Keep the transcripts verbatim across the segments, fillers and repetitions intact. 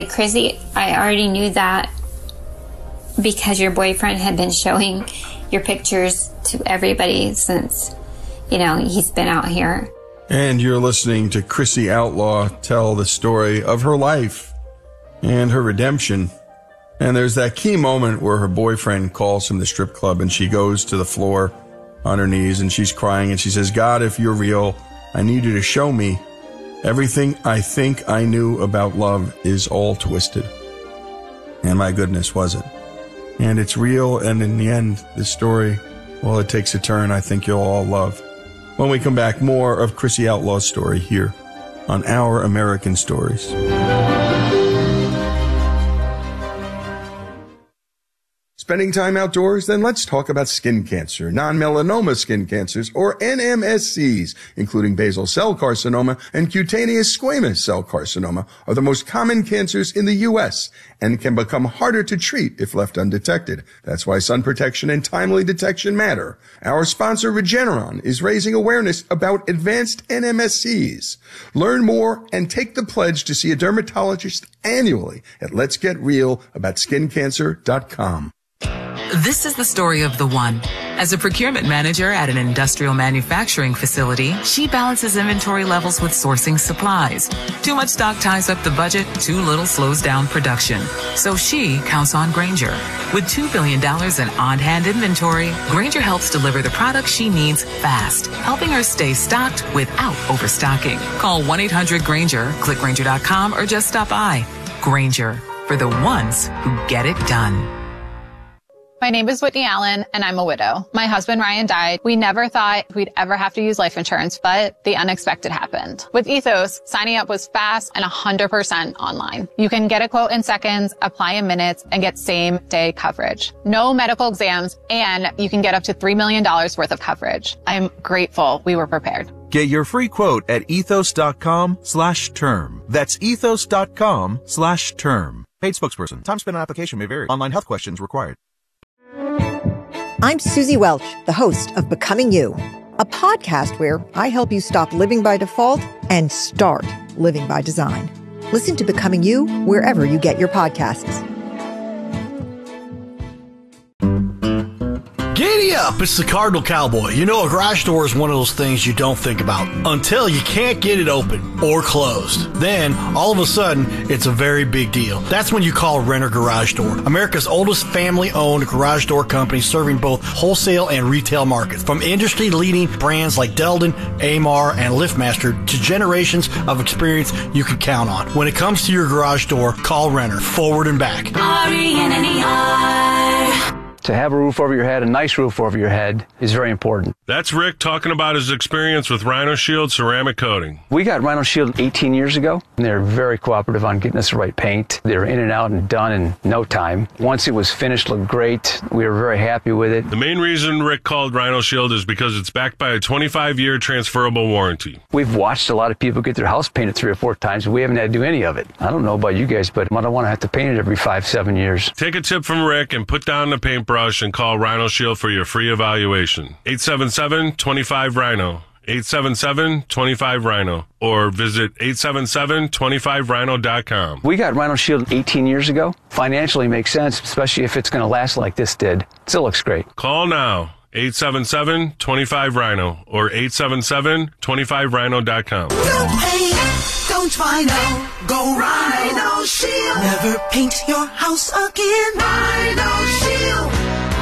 Chrissy, I already knew that because your boyfriend had been showing your pictures to everybody since, you know, he's been out here. And you're listening to Chrissy Outlaw tell the story of her life and her redemption. And there's that key moment where her boyfriend calls from the strip club and she goes to the floor on her knees and she's crying and she says, God, if you're real, I need you to show me. Everything I think I knew about love is all twisted. And my goodness, was it? And it's real, and in the end, this story, well, it takes a turn I think you'll all love. When we come back, more of Chrissy Outlaw's story here on Our American Stories. Spending time outdoors? Then let's talk about skin cancer, non-melanoma skin cancers, or N M S Cs, including basal cell carcinoma and cutaneous squamous cell carcinoma, are the most common cancers in the U S and can become harder to treat if left undetected. That's why sun protection and timely detection matter. Our sponsor, Regeneron, is raising awareness about advanced N M S Cs. Learn more and take the pledge to see a dermatologist annually at lets get real about skin cancer dot com. This is the story of the one. As a procurement manager at an industrial manufacturing facility, she balances inventory levels with sourcing supplies. Too much stock ties up the budget, too little slows down production. So she counts on Grainger. With two billion dollars in on-hand inventory, Grainger helps deliver the products she needs fast, helping her stay stocked without overstocking. Call one eight hundred Grainger, click Grainger dot com, or just stop by. Grainger, for the ones who get it done. My name is Whitney Allen, and I'm a widow. My husband, Ryan, died. We never thought we'd ever have to use life insurance, but the unexpected happened. With Ethos, signing up was fast and one hundred percent online. You can get a quote in seconds, apply in minutes, and get same-day coverage. No medical exams, and you can get up to three million dollars worth of coverage. I'm grateful we were prepared. Get your free quote at ethos.com slash term. That's ethos.com slash term. Paid spokesperson. Time spent on application may vary. Online health questions required. I'm Susie Welch, the host of Becoming You, a podcast where I help you stop living by default and start living by design. Listen to Becoming You wherever you get your podcasts. Giddy up, it's the Cardinal Cowboy. You know, a garage door is one of those things you don't think about until you can't get it open or closed. Then, all of a sudden, it's a very big deal. That's when you call Renner Garage Door, America's oldest family-owned garage door company serving both wholesale and retail markets. From industry-leading brands like Delden, Amar, and LiftMaster to generations of experience you can count on. When it comes to your garage door, call Renner, forward and back. R E N N E R To have a roof over your head, a nice roof over your head, is very important. That's Rick talking about his experience with Rhino Shield ceramic coating. We got Rhino Shield eighteen years ago, and they're very cooperative on getting us the right paint. They're in and out and done in no time. Once it was finished, looked great. We were very happy with it. The main reason Rick called Rhino Shield is because it's backed by a twenty-five year transferable warranty. We've watched a lot of people get their house painted three or four times, and we haven't had to do any of it. I don't know about you guys, but I don't want to have to paint it every five, seven years. Take a tip from Rick and put down the paintbrush and call Rhino Shield for your free evaluation. eight seven seven, two five, Rhino. eight seven seven, two five, Rhino. Or visit eight seven seven, two five rhino dot com. We got Rhino Shield eighteen years ago. Financially makes sense, especially if it's going to last like this did. Still looks great. Call now. eight seven seven, two five, Rhino. Or eight seven seven, two five rhino dot com. Don't paint, don't Rhino. Go Rhino Shield. Never paint your house again. Rhino Shield.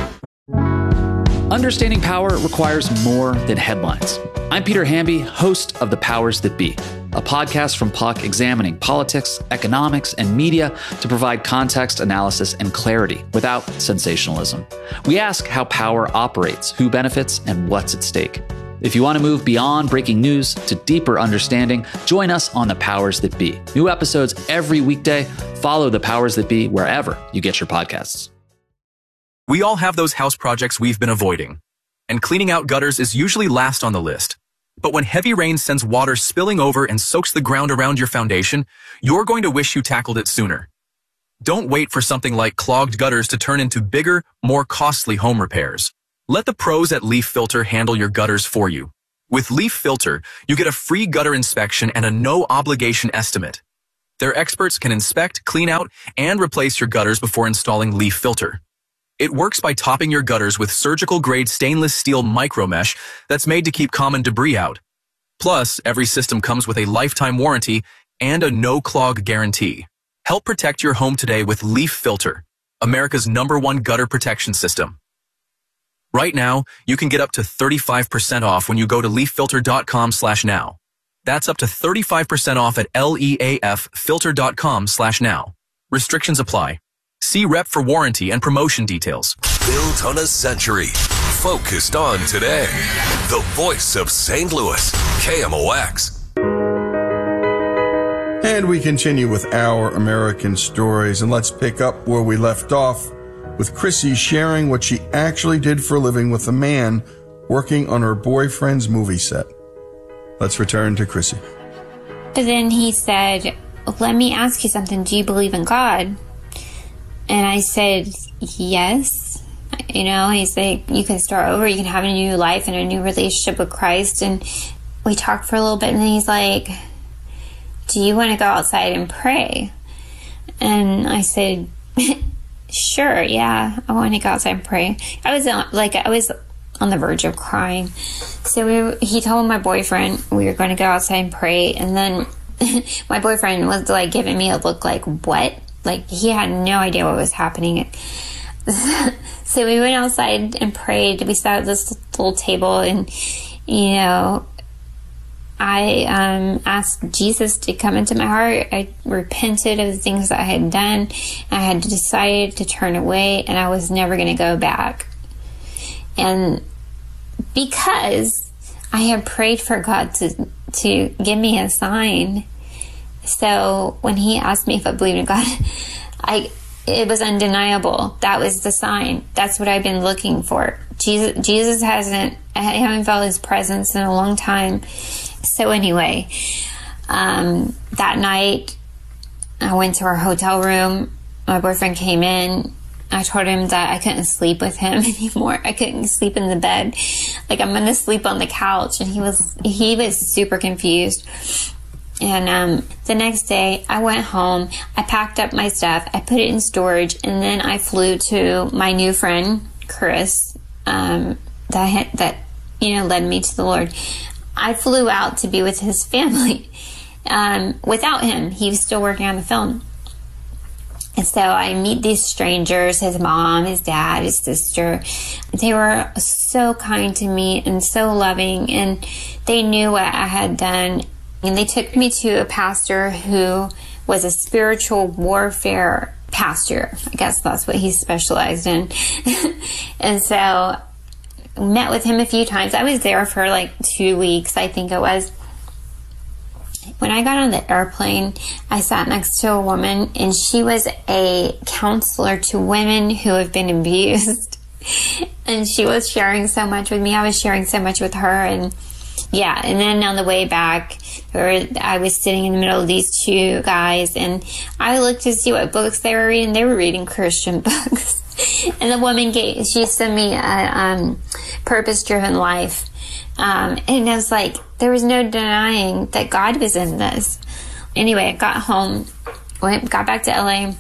Understanding power requires more than headlines. I'm Peter Hamby, host of The Powers That Be, a podcast from P U C examining politics, economics, and media to provide context, analysis, and clarity without sensationalism. We ask how power operates, who benefits, and what's at stake. If you want to move beyond breaking news to deeper understanding, join us on The Powers That Be. New episodes every weekday. Follow The Powers That Be wherever you get your podcasts. We all have those house projects we've been avoiding, and cleaning out gutters is usually last on the list. But when heavy rain sends water spilling over and soaks the ground around your foundation, you're going to wish you tackled it sooner. Don't wait for something like clogged gutters to turn into bigger, more costly home repairs. Let the pros at Leaf Filter handle your gutters for you. With Leaf Filter, you get a free gutter inspection and a no-obligation estimate. Their experts can inspect, clean out, and replace your gutters before installing Leaf Filter. It works by topping your gutters with surgical-grade stainless steel micromesh that's made to keep common debris out. Plus, every system comes with a lifetime warranty and a no-clog guarantee. Help protect your home today with Leaf Filter, America's number one gutter protection system. Right now, you can get up to thirty-five percent off when you go to leaf filter dot com slash now. That's up to thirty-five percent off at leaf filter dot com slash now. Restrictions apply. See rep for warranty and promotion details. Built on a century. Focused on today. The voice of Saint Louis. K M O X. And we continue with our American stories, and let's pick up where we left off with Chrissy sharing what she actually did for a living with a man working on her boyfriend's movie set. Let's return to Chrissy. But then he said, let me ask you something. Do you believe in God? And I said, yes. You know, he's like, you can start over. You can have a new life and a new relationship with Christ. And we talked for a little bit, and then he's like, do you want to go outside and pray? And I said, sure, yeah, I want to go outside and pray. I was on, like, I was on the verge of crying. So we, he told my boyfriend we were going to go outside and pray. And then my boyfriend was like giving me a look like, what? Like, he had no idea what was happening. So we went outside and prayed. We sat at this little table, and, you know, I um, asked Jesus to come into my heart. I repented of the things that I had done. I had decided to turn away, and I was never going to go back. And because I had prayed for God to to give me a sign, so when he asked me if I believed in God, I it was undeniable. That was the sign. That's what I've been looking for. Jesus, Jesus hasn't, I haven't felt his presence in a long time. So anyway, um, that night I went to our hotel room. My boyfriend came in. I told him that I couldn't sleep with him anymore. I couldn't sleep in the bed. Like, I'm going to sleep on the couch. And he was, he was super confused. And um, the next day I went home. I packed up my stuff. I put it in storage. And then I flew to my new friend, Chris, um, that, had, that, you know, led me to the Lord. I flew out to be with his family. Um, without him, he was still working on the film. And so I meet these strangers, his mom, his dad, his sister. They were so kind to me and so loving, and they knew what I had done. And they took me to a pastor who was a spiritual warfare pastor. I guess that's what he specialized in. And so met with him a few times. I was there for like two weeks, I think it was. When I got on the airplane, I sat next to a woman, and she was a counselor to women who have been abused. And she was sharing so much with me. I was sharing so much with her. And yeah, and then on the way back, I was sitting in the middle of these two guys, and I looked to see what books they were reading. They were reading Christian books. And the woman gave, she sent me a um, Purpose-Driven Life. Um, and I was like, there was no denying that God was in this. Anyway, I got home, went, got back to L A.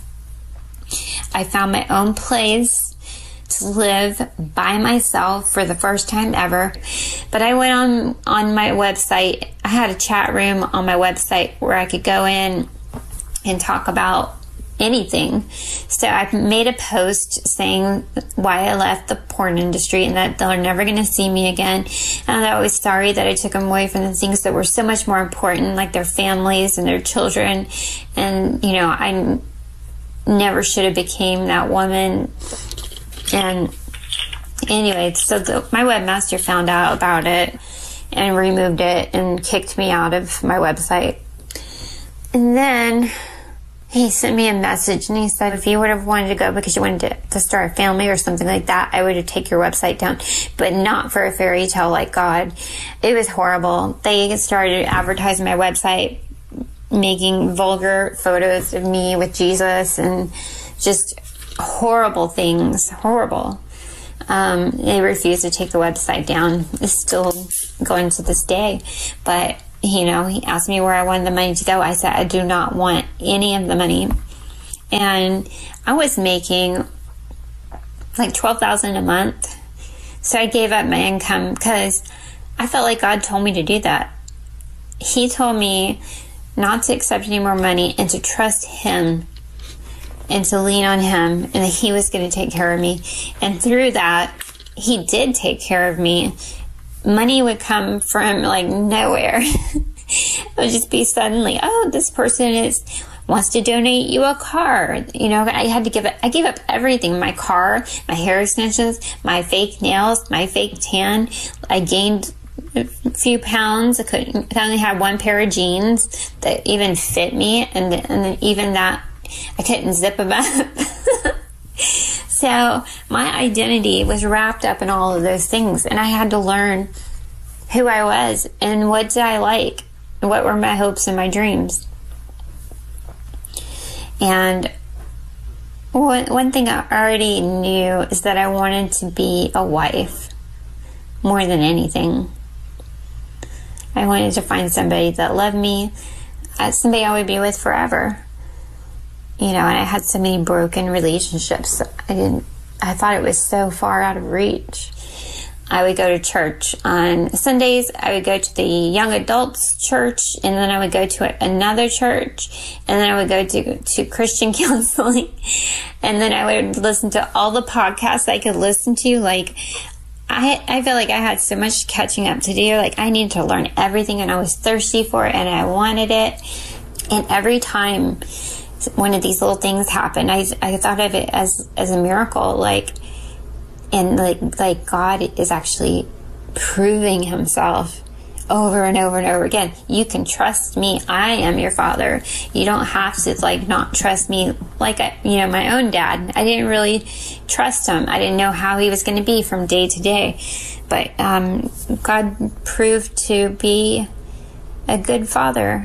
I found my own place to live by myself for the first time ever. But I went on, on my website. I had a chat room on my website where I could go in and talk about anything. So I made a post saying why I left the porn industry and that they're never going to see me again. And I was sorry that I took them away from the things that were so much more important, like their families and their children. And, you know, I never should have became that woman. And anyway, so the, my webmaster found out about it and removed it and kicked me out of my website. And then he sent me a message, and he said, if you would have wanted to go because you wanted to, to start a family or something like that, I would have taken your website down, but not for a fairy tale like God. It was horrible. They started advertising my website, making vulgar photos of me with Jesus, and just horrible things. Horrible. Um, they refused to take the website down. It's still going to this day. But you know, he asked me where I wanted the money to go. I said, I do not want any of the money. And I was making like twelve thousand dollars a month. So I gave up my income because I felt like God told me to do that. He told me not to accept any more money and to trust him and to lean on him, and that he was going to take care of me. And through that, he did take care of me. Money would come from like nowhere. It would just be suddenly, oh, this person is wants to donate you a car. You know, I had to give it, I gave up everything. My car, my hair extensions, my fake nails, my fake tan. I gained a few pounds. I couldn't, I only had one pair of jeans that even fit me. And, and even that, I couldn't zip them up. So my identity was wrapped up in all of those things. And I had to learn who I was and what did I like and what were my hopes and my dreams. And one, one thing I already knew is that I wanted to be a wife more than anything. I wanted to find somebody that loved me, somebody I would be with forever. You know, and I had so many broken relationships. I didn't, I thought it was so far out of reach. I would go to church on Sundays. I would go to the young adults church, and then I would go to another church, and then I would go to, to Christian counseling, and then I would listen to all the podcasts I could listen to. Like, I, I felt like I had so much catching up to do. Like, I needed to learn everything, and I was thirsty for it, and I wanted it. And every time one of these little things happened, I, I thought of it as, as a miracle. Like, and like, like God is actually proving himself over and over and over again. You can trust me. I am your father. You don't have to like not trust me. Like, I, you know, my own dad, I didn't really trust him. I didn't know how he was going to be from day to day. But um, God proved to be a good father.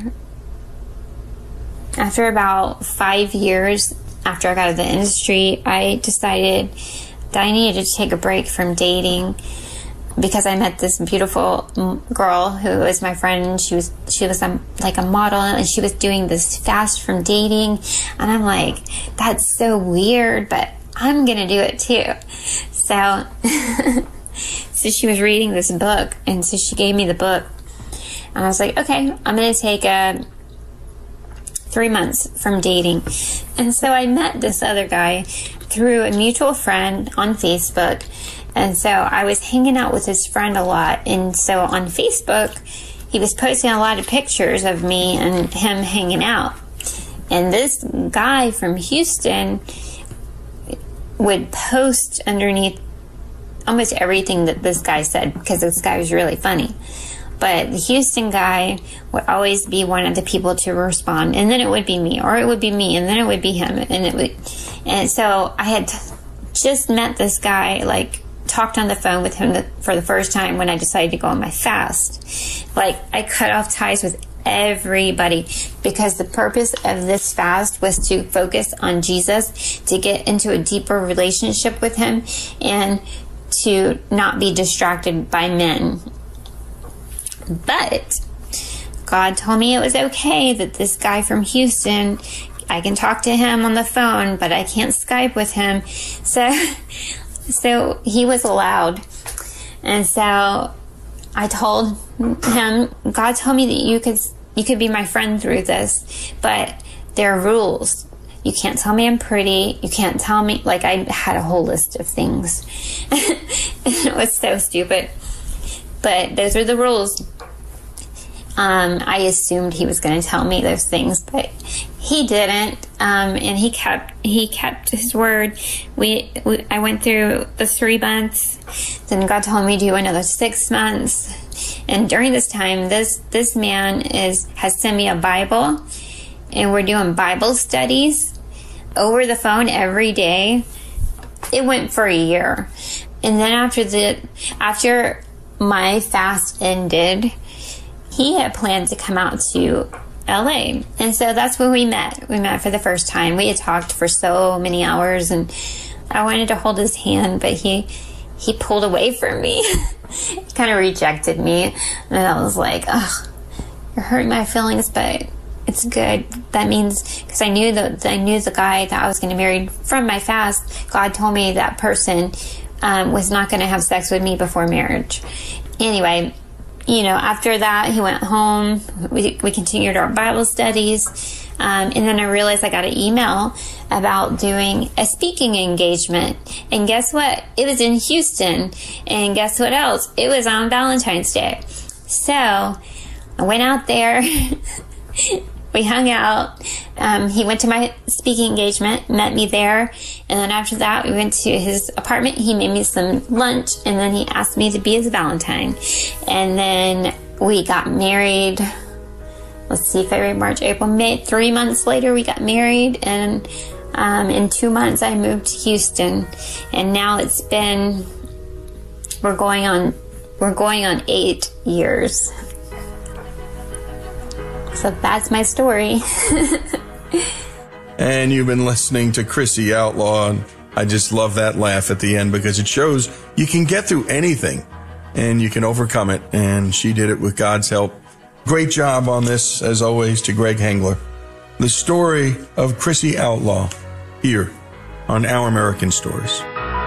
After about five years after I got out of the industry, I decided that I needed to take a break from dating because I met this beautiful girl who was my friend. She was she was a, like a model, and she was doing this fast from dating, and I'm like, that's so weird, but I'm gonna do it too. So so she was reading this book, and so she gave me the book, and I was like, okay, I'm gonna take a three months from dating. And so I met this other guy through a mutual friend on Facebook. And so I was hanging out with his friend a lot. And so on Facebook, he was posting a lot of pictures of me and him hanging out. And this guy from Houston would post underneath almost everything that this guy said, because this guy was really funny. But the Houston guy would always be one of the people to respond, and then it would be me, or it would be me, and then it would be him, and it would. And so I had just met this guy, like talked on the phone with him for the first time when I decided to go on my fast. Like, I cut off ties with everybody because the purpose of this fast was to focus on Jesus, to get into a deeper relationship with him, and to not be distracted by men. But God told me it was okay that this guy from Houston, I can talk to him on the phone, but I can't Skype with him. So, so he was allowed. And so I told him, God told me that you could, you could be my friend through this, but there are rules. You can't tell me I'm pretty. You can't tell me, like, I had a whole list of things. It was so stupid. But those were the rules. Um, I assumed he was going to tell me those things, but he didn't. Um, and he kept he kept his word. We, we I went through the three months. Then God told me to do another six months. And during this time, this this man is has sent me a Bible, and we're doing Bible studies over the phone every day. It went for a year, and then after the after. my fast ended, he had planned to come out to L A. And so that's when we met. We met for the first time. We had talked for so many hours, and I wanted to hold his hand, but he he pulled away from me. He kind of rejected me. And I was like, ugh, you're hurting my feelings, but it's good. That means, because I knew that I knew the guy that I was going to marry from my fast. God told me that person um, was not going to have sex with me before marriage. Anyway, you know, after that, he went home. We we continued our Bible studies, um, and then I realized I got an email about doing a speaking engagement. And guess what? It was in Houston. And guess what else? It was on Valentine's Day. So I went out there. We hung out. Um, he went to my speaking engagement, met me there. And then after that, we went to his apartment. He made me some lunch, and then he asked me to be his Valentine. And then we got married. Let's see, February, March, April, May. Three months later, we got married. And um, in two months, I moved to Houston. And now it's been, we're going on, we're going on eight years. So that's my story. And you've been listening to Chrissy Outlaw. And I just love that laugh at the end because it shows you can get through anything and you can overcome it. And she did it with God's help. Great job on this, as always, to Greg Hengler. The story of Chrissy Outlaw here on Our American Stories.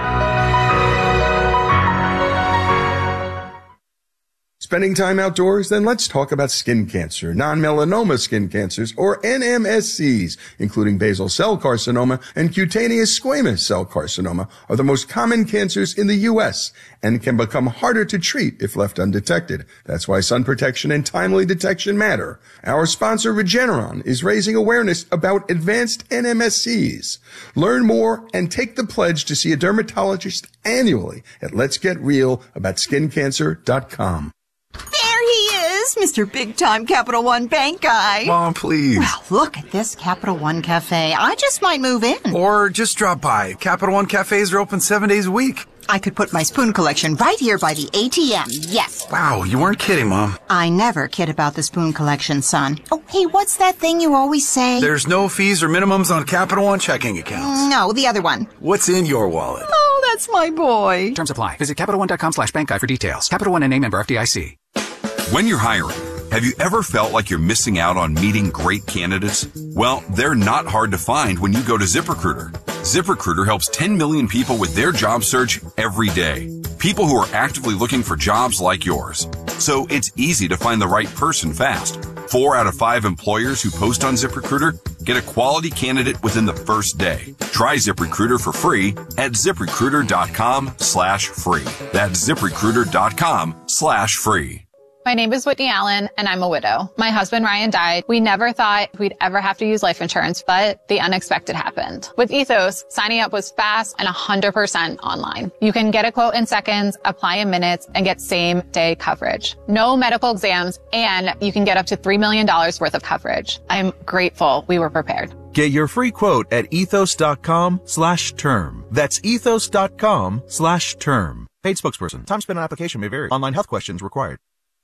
Spending time outdoors? Then let's talk about skin cancer. Non-melanoma skin cancers, or N M S Cs, including basal cell carcinoma and cutaneous squamous cell carcinoma, are the most common cancers in the U S and can become harder to treat if left undetected. That's why sun protection and timely detection matter. Our sponsor, Regeneron, is raising awareness about advanced N M S Cs. Learn more and take the pledge to see a dermatologist annually at lets get real about skin cancer dot com. There he is, Mister Big-Time Capital One Bank guy. Mom, please. Well, look at this Capital One Cafe. I just might move in. Or just drop by. Capital One Cafes are open seven days a week. I could put my spoon collection right here by the A T M, yes. Wow, you weren't kidding, Mom. I never kid about the spoon collection, son. Oh, hey, what's that thing you always say? There's no fees or minimums on Capital One checking accounts. No, the other one. What's in your wallet? Oh, that's my boy. Terms apply. Visit Capital One dot com slash bank guide for details. Capital One N A member F D I C. When you're hiring, have you ever felt like you're missing out on meeting great candidates? Well, they're not hard to find when you go to ZipRecruiter. ZipRecruiter helps ten million people with their job search every day. People who are actively looking for jobs like yours. So it's easy to find the right person fast. Four out of five employers who post on ZipRecruiter get a quality candidate within the first day. Try ZipRecruiter for free at ZipRecruiter.com slash free. That's ZipRecruiter.com slash free. My name is Whitney Allen, and I'm a widow. My husband, Ryan, died. We never thought we'd ever have to use life insurance, but the unexpected happened. With Ethos, signing up was fast and one hundred percent online. You can get a quote in seconds, apply in minutes, and get same-day coverage. No medical exams, and you can get up to three million dollars worth of coverage. I'm grateful we were prepared. Get your free quote at ethos.com slash term. That's ethos.com slash term. Paid spokesperson. Time spent on application may vary. Online health questions required.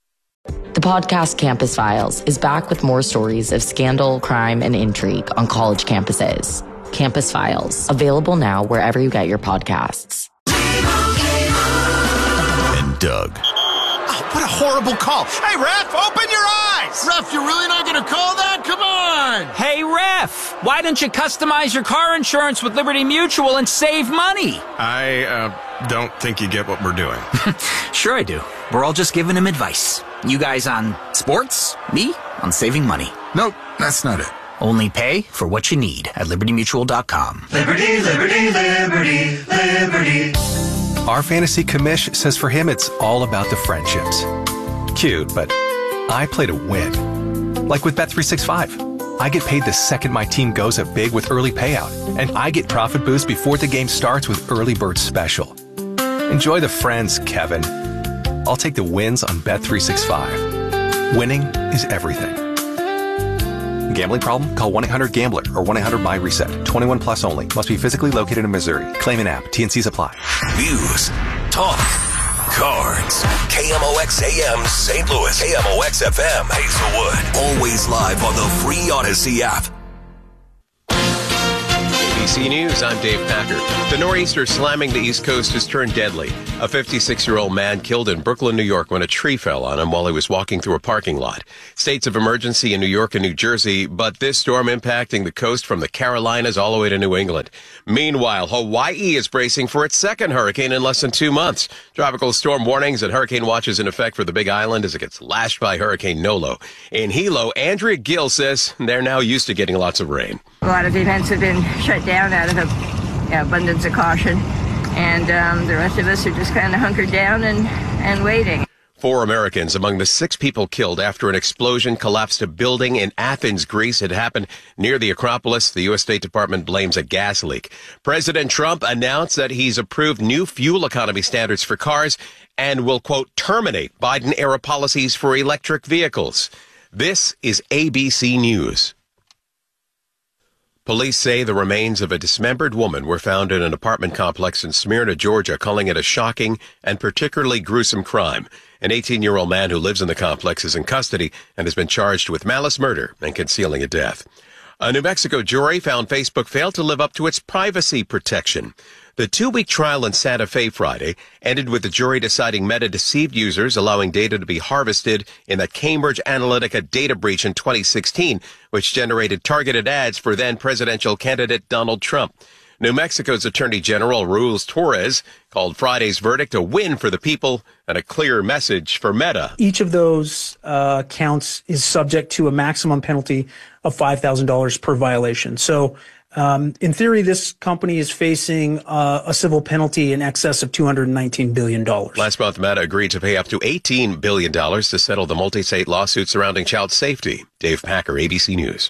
The podcast Campus Files is back with more stories of scandal, crime, and intrigue on college campuses. Campus Files, available now wherever you get your podcasts. And Doug. Oh, what a horrible call. Hey, ref, open your eyes. Ref, you're really not going to call that? Come on. Hey, ref, why don't you customize your car insurance with Liberty Mutual and save money? I uh, don't think you get what we're doing. Sure I do. We're all just giving him advice. You guys on sports, me on saving money. Nope, that's not it. Only pay for what you need at liberty mutual dot com. Liberty, liberty, liberty, liberty. Our fantasy commish says for him it's all about the friendships. Cute, but I play to win. Like with Bet three sixty-five. I get paid the second my team goes up big with early payout, and I get profit boost before the game starts with Early Bird Special. Enjoy the friends, Kevin. I'll take the wins on Bet three sixty-five. Winning is everything. Gambling problem? Call one eight hundred gambler or one eight hundred my reset. twenty-one plus only. Must be physically located in Missouri. Claim an app. T and C's apply. News, talk, cards. K M O X A M Saint Louis. K M O X F M Hazelwood. Always live on the free Odyssey app. A B C News, I'm Dave Packer. The nor'easter slamming the East Coast has turned deadly. A fifty-six-year-old man killed in Brooklyn, New York when a tree fell on him while he was walking through a parking lot. States of emergency in New York and New Jersey, but this storm impacting the coast from the Carolinas all the way to New England. Meanwhile, Hawaii is bracing for its second hurricane in less than two months. Tropical storm warnings and hurricane watches in effect for the Big Island as it gets lashed by Hurricane Nolo. In Hilo, Andrea Gill says they're now used to getting lots of rain. A lot of events have been shut down out of a, abundance of caution, and um, the rest of us are just kind of hunkered down and, and waiting. Four Americans among the six people killed after an explosion collapsed a building in Athens, Greece. It happened near the Acropolis. The U S State Department blames a gas leak. President Trump announced that he's approved new fuel economy standards for cars and will, quote, terminate Biden-era policies for electric vehicles. This is A B C News. Police say the remains of a dismembered woman were found in an apartment complex in Smyrna, Georgia, calling it a shocking and particularly gruesome crime. An eighteen-year-old man who lives in the complex is in custody and has been charged with malice murder and concealing a death. A New Mexico jury found Facebook failed to live up to its privacy protection. The two-week trial in Santa Fe Friday ended with the jury deciding Meta deceived users, allowing data to be harvested in a Cambridge Analytica data breach in twenty sixteen, which generated targeted ads for then-presidential candidate Donald Trump. New Mexico's Attorney General Rules Torres called Friday's verdict a win for the people and a clear message for Meta. Each of those uh, counts is subject to a maximum penalty of five thousand dollars per violation. So Um, in theory, this company is facing uh, a civil penalty in excess of two hundred nineteen billion dollars. Last month, Meta agreed to pay up to eighteen billion dollars to settle the multi-state lawsuit surrounding child safety. Dave Packer, A B C News.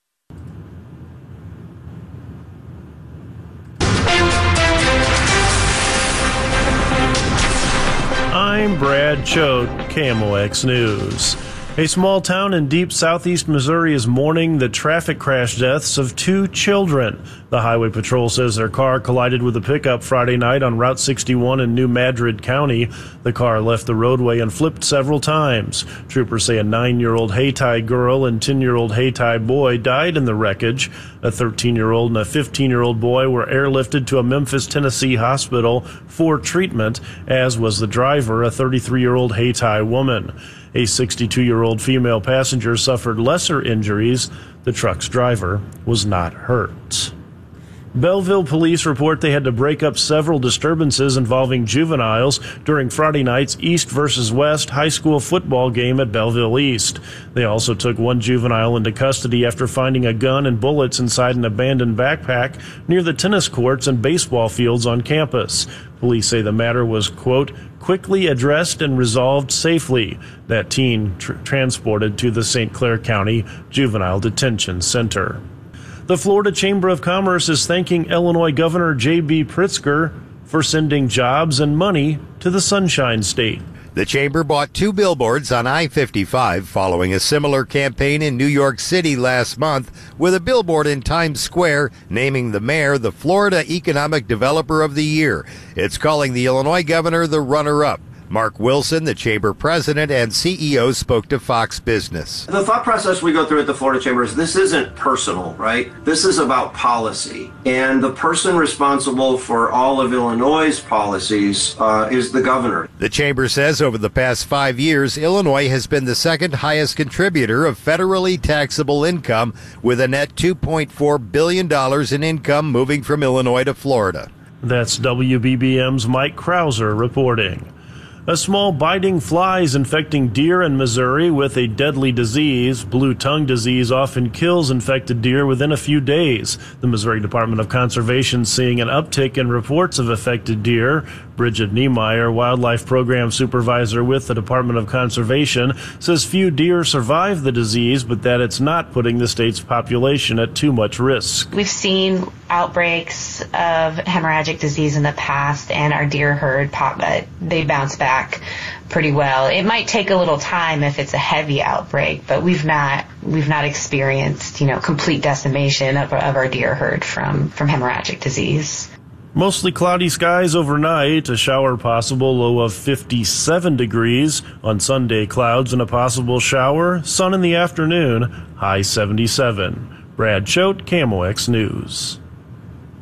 I'm Brad Choate, K M O X News. A small town in deep southeast Missouri is mourning the traffic crash deaths of two children. The Highway Patrol says their car collided with a pickup Friday night on Route sixty-one in New Madrid County. The car left the roadway and flipped several times. Troopers say a nine-year-old Hayti girl and ten-year-old Hayti boy died in the wreckage. A thirteen-year-old and a fifteen-year-old boy were airlifted to a Memphis, Tennessee hospital for treatment, as was the driver, a thirty-three-year-old Hayti woman. A sixty-two-year-old female passenger suffered lesser injuries. The truck's driver was not hurt. Belleville police report they had to break up several disturbances involving juveniles during Friday night's East versus West high school football game at Belleville East. They also took one juvenile into custody after finding a gun and bullets inside an abandoned backpack near the tennis courts and baseball fields on campus. Police say the matter was, quote, quickly addressed and resolved safely. That teen tr- transported to the Saint Clair County Juvenile Detention Center. The Florida Chamber of Commerce is thanking Illinois Governor J B Pritzker for sending jobs and money to the Sunshine State. The chamber bought two billboards on I fifty-five following a similar campaign in New York City last month with a billboard in Times Square naming the mayor the Florida Economic Developer of the Year. It's calling the Illinois governor the runner-up. Mark Wilson, the chamber president and C E O, spoke to Fox Business. The thought process we go through at the Florida Chamber is this isn't personal, right? This is about policy. And the person responsible for all of Illinois' policies uh, is the governor. The chamber says over the past five years, Illinois has been the second highest contributor of federally taxable income, with a net two point four billion dollars in income moving from Illinois to Florida. That's W B B M's Mike Krauser reporting. A small biting fly is infecting deer in Missouri with a deadly disease. Blue tongue disease often kills infected deer within a few days. The Missouri Department of Conservation is seeing an uptick in reports of affected deer. Bridget Niemeyer, wildlife program supervisor with the Department of Conservation, says few deer survive the disease, but that it's not putting the state's population at too much risk. We've seen outbreaks of hemorrhagic disease in the past, and our deer herd, pop, uh, they bounce back pretty well. It might take a little time if it's a heavy outbreak, but we've not we've not experienced, you know, complete decimation of, of our deer herd from, from hemorrhagic disease. Mostly cloudy skies overnight, a shower possible, low of fifty-seven degrees. On Sunday, clouds and a possible shower, sun in the afternoon, high seventy-seven. Brad Choate, K M O X News.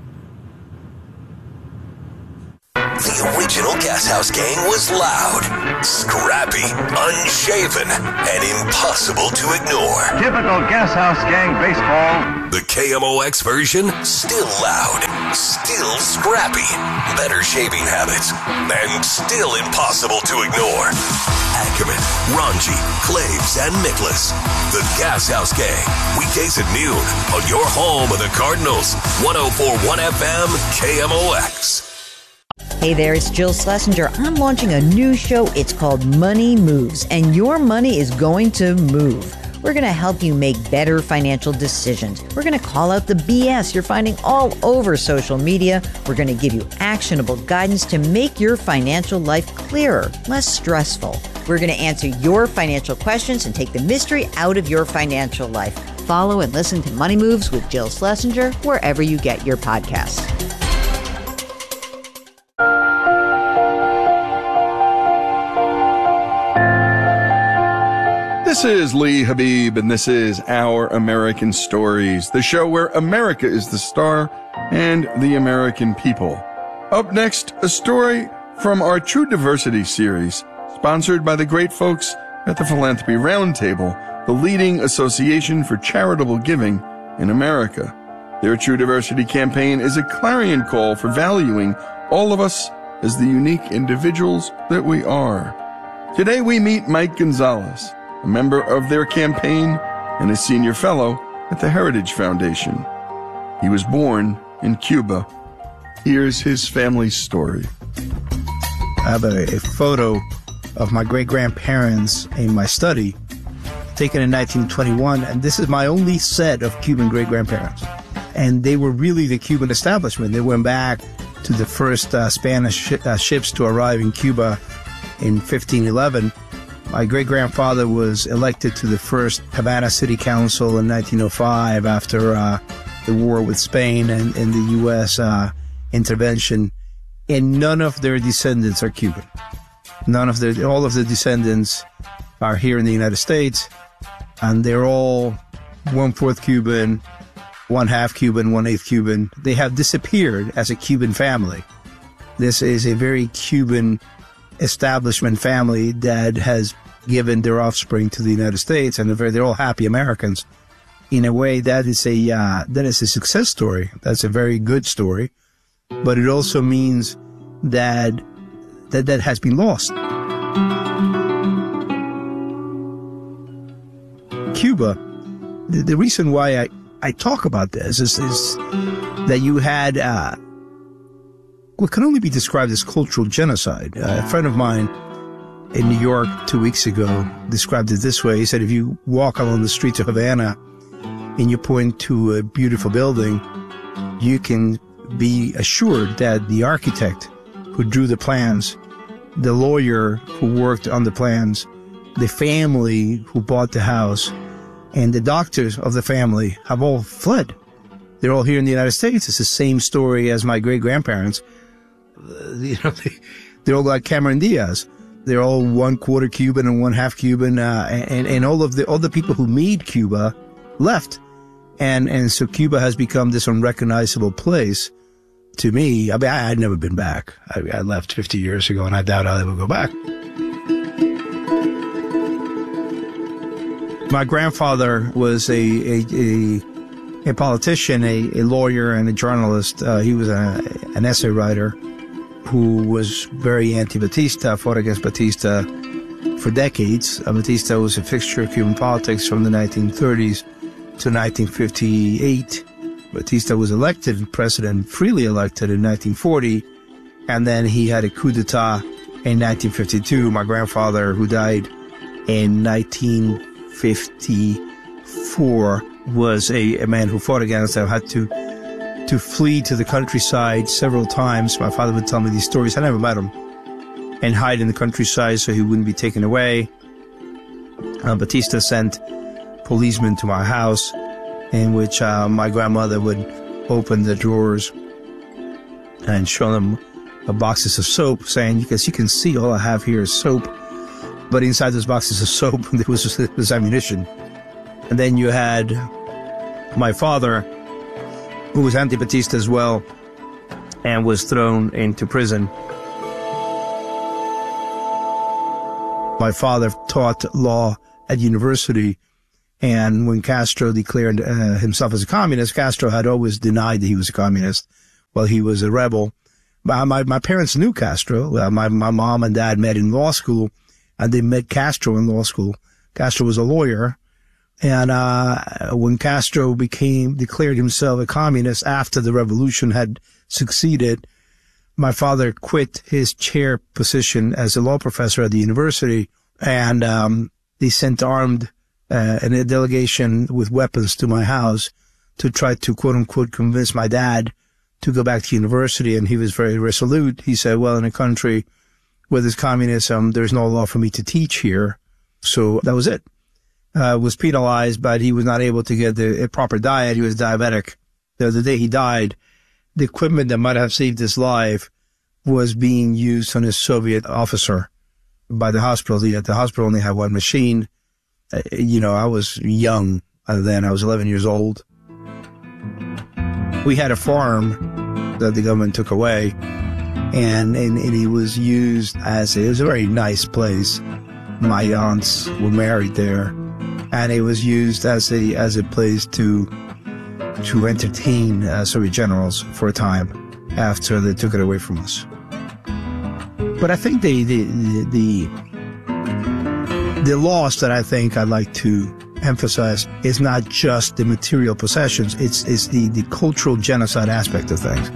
The original Gas House Gang was loud, scrappy, unshaven, and impossible to ignore. Typical Gas House Gang baseball. The K M O X version, still loud, still scrappy, better shaving habits, and still impossible to ignore. Ackerman, Ranji, Claves, and Nicholas. The Gas House Gang. Weekdays at noon on your home of the Cardinals. one oh four point one F M, K M O X. Hey there, it's Jill Schlesinger. I'm launching a new show. It's called Money Moves, and your money is going to move. We're going to help you make better financial decisions. We're going to call out the B S you're finding all over social media. We're going to give you actionable guidance to make your financial life clearer, less stressful. We're going to answer your financial questions and take the mystery out of your financial life. Follow and listen to Money Moves with Jill Schlesinger wherever you get your podcasts. This is Lee Habib, and this is Our American Stories, the show where America is the star and the American people. Up next, a story from our True Diversity series, sponsored by the great folks at the Philanthropy Roundtable, the leading association for charitable giving in America. Their True Diversity campaign is a clarion call for valuing all of us as the unique individuals that we are. Today we meet Mike Gonzalez, a member of their campaign and a senior fellow at the Heritage Foundation. He was born in Cuba. Here's his family's story. I have a, a photo of my great-grandparents in my study, taken in nineteen twenty-one, and this is my only set of Cuban great-grandparents. And they were really the Cuban establishment. They went back to the first uh, Spanish sh- uh, ships to arrive in Cuba in fifteen eleven. My great-grandfather was elected to the first Havana City Council in nineteen oh five after uh, the war with Spain and, and the U S uh, intervention. And none of their descendants are Cuban. None of their, all of the descendants are here in the United States, and they're all one-fourth Cuban, one-half Cuban, one-eighth Cuban. They have disappeared as a Cuban family. This is a very Cuban establishment family that has given their offspring to the United States, and they're, they're all happy Americans. In a way, that is a uh, that is a success story. That's a very good story, but it also means that that that has been lost. Cuba, the, the reason why I, I talk about this is, is that you had uh, what can only be described as cultural genocide. Uh, a friend of mine in New York two weeks ago described it this way. He said, if you walk along the streets of Havana and you point to a beautiful building, you can be assured that the architect who drew the plans, the lawyer who worked on the plans, the family who bought the house, and the doctors of the family have all fled. They're all here in the United States. It's the same story as my great-grandparents. Uh, you know, they, they're all like Cameron Diaz. They're all one quarter Cuban and one half Cuban, uh, and and all of the all the people who made Cuba left, and and so Cuba has become this unrecognizable place. To me, I mean, I, I'd never been back. I, I left fifty years ago, and I doubt I'll ever go back. My grandfather was a a, a, a politician, a, a lawyer, and a journalist. Uh, he was a, an essay writer who was very anti-Batista, fought against Batista for decades. Uh, Batista was a fixture of Cuban politics from the nineteen thirties to nineteen fifty-eight. Batista was elected president, freely elected in nineteen forty, and then he had a coup d'etat in nineteen fifty-two. My grandfather, who died in nineteen fifty-four, was a, a man who fought against them, had to to flee to the countryside several times. My father would tell me these stories. I never met him. And hide in the countryside so he wouldn't be taken away. Uh, Batista sent policemen to my house, in which uh, my grandmother would open the drawers and show them uh, boxes of soap, saying, because you can see all I have here is soap. But inside those boxes of soap, there was, there was ammunition. And then you had my father, who was anti-Batista as well, and was thrown into prison My father taught law at university, and when Castro declared uh, himself as a communist, Castro had always denied that he was a communist while he was a rebel. My, my, my parents knew Castro. Uh, my, my mom and dad met in law school, and they met Castro in law school. Castro was a lawyer. And uh when Castro became, declared himself a communist after the revolution had succeeded, my father quit his chair position as a law professor at the university, and um they sent armed uh, and a delegation with weapons to my house to try to, quote unquote, convince my dad to go back to university. And he was very resolute. He said, well, in a country where there's communism, there's no law for me to teach here. So that was it. Uh, was penalized, but he was not able to get the a proper diet. He was diabetic. The, the day he died, the equipment that might have saved his life was being used on a Soviet officer by the hospital. The, the hospital only had one machine. Uh, you know, I was young then. I was eleven years old. We had a farm that the government took away, and, and, and it was used as, a, it was a very nice place. My aunts were married there. And it was used as a as a place to to entertain uh, Soviet generals for a time after they took it away from us. But I think the the the the loss that I think I'd like to emphasize is not just the material possessions; it's it's the the cultural genocide aspect of things.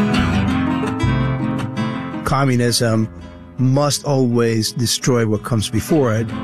Communism must always destroy what comes before it.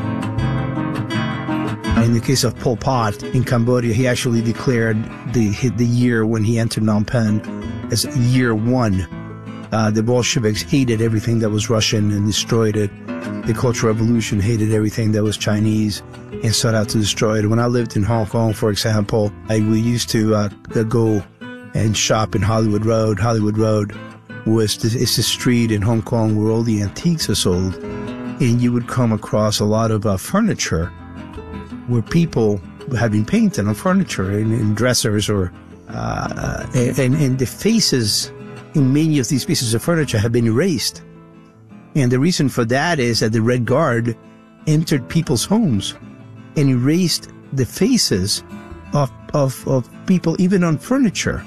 In the case of Pol Pot in Cambodia, he actually declared the the year when he entered Phnom Penh as year one. Uh, the Bolsheviks hated everything that was Russian and destroyed it. The Cultural Revolution hated everything that was Chinese and set out to destroy it. When I lived in Hong Kong, for example, I, we used to uh, go and shop in Hollywood Road. Hollywood Road was the, it's the street in Hong Kong where all the antiques are sold, and you would come across a lot of uh, furniture where people have been painted on furniture in, in dressers or uh, and, and the faces in many of these pieces of furniture have been erased. And the reason for that is that the Red Guard entered people's homes and erased the faces of of, of people even on furniture.